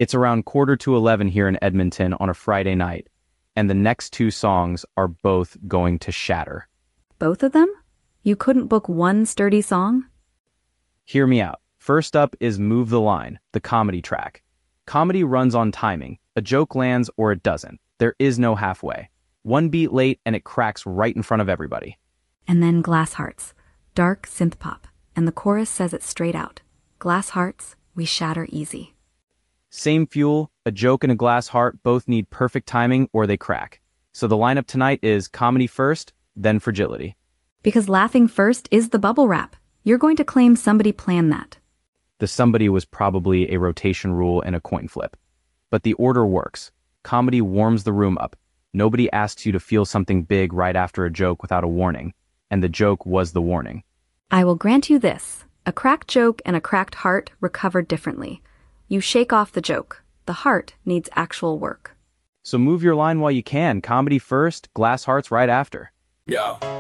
It's around quarter to 11 here in Edmonton on a Friday night, and the next two songs are both going to shatter. Both of them? You couldn't book one sturdy song? Hear me out. First up is Move the Line, the comedy track. Comedy runs on timing. A joke lands or it doesn't. There is no halfway. One beat late and it cracks right in front of everybody. And then Glass Hearts, dark synth pop, and the chorus says it straight out. Glass hearts, we shatter easy. Same fuel, a joke and a glass heart both need perfect timing or they crack. So the lineup tonight is comedy first, then fragility. Because laughing first is the bubble wrap. You're going to claim somebody planned that. The somebody was probably a rotation rule and a coin flip. But the order works. Comedy warms the room up. Nobody asks you to feel something big right after a joke without a warning. And the joke was the warning. I will grant you this. A cracked joke and a cracked heart recover differently. You shake off the joke. The heart needs actual work. So move your line while you can. Comedy first, glass hearts right after. Yeah.